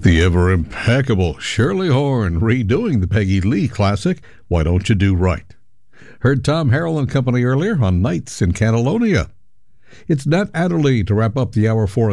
The ever impeccable Shirley Horn redoing the Peggy Lee classic, Why Don't You Do Right? Heard Tom Harrell and company earlier on Nights in Catalonia. It's Nat Adderley to wrap up the hour for us.